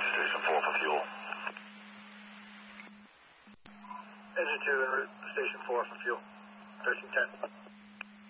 route to Station 4 for fuel. Engine 2 en route to Station 4 for fuel. 1310.